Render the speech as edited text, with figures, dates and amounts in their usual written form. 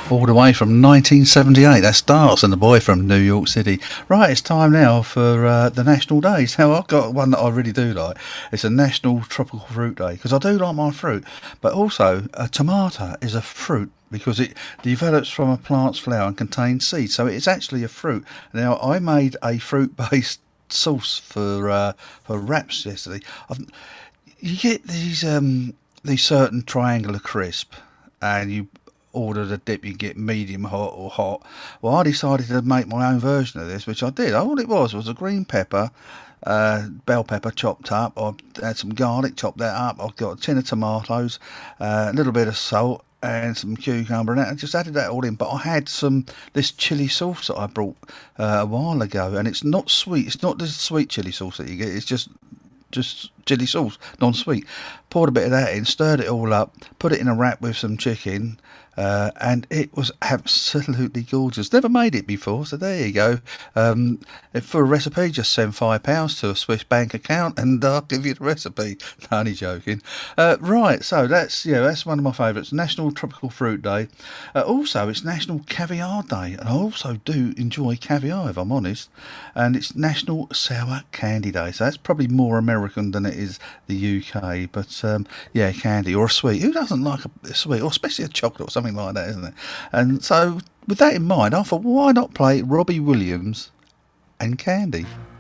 all the way from 1978. That's Stars and the Boy from New York City. Right, it's time now for the National Days. Now, I've got one that I really do like. It's a National Tropical Fruit Day, because I do like my fruit, but also a tomato is a fruit because it develops from a plant's flower and contains seeds, so it's actually a fruit. Now, I made a fruit-based sauce for wraps yesterday. You get these certain triangular crisp, and you order the dip, you get medium hot or hot. Well, I decided to make my own version of this, which I did. All it was a green pepper, bell pepper chopped up. I had some garlic, chopped that up. I've got a tin of tomatoes, a little bit of salt, and some cucumber, and I just added that all in. But I had this chili sauce that I brought a while ago, and it's not sweet. It's not the sweet chili sauce that you get. It's just chili sauce, non-sweet. Poured a bit of that in, stirred it all up, put it in a wrap with some chicken, and it was absolutely gorgeous. Never made it before, so there you go. For a recipe, just send £5 to a Swiss bank account, and I'll give you the recipe. No, only joking. Right, so that's one of my favourites. National Tropical Fruit Day. Also, it's National Caviar Day, and I also do enjoy caviar, if I'm honest. And it's National Sour Candy Day, so that's probably more American than it is the UK. But candy or a sweet. Who doesn't like a sweet, or especially a chocolate or something like that, isn't it? And so, with that in mind, I thought, why not play Robbie Williams and Candy?